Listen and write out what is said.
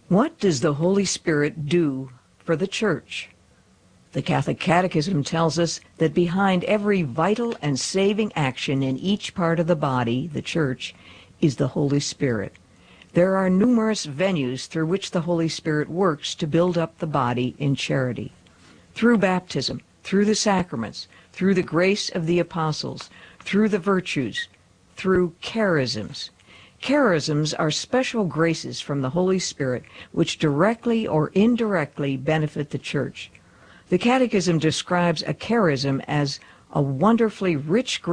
What does the Holy Spirit do for the Church? The Catholic Catechism tells us that behind every vital and saving action in each part of the body, the Church, is the Holy Spirit. There are numerous venues through which the Holy Spirit works to build up the body in charity. Through baptism, through the sacraments, through the grace of the apostles, through the virtues, through charisms. Charisms are special graces from the Holy Spirit which directly or indirectly benefit the Church. The Catechism describes a charism as a wonderfully rich grace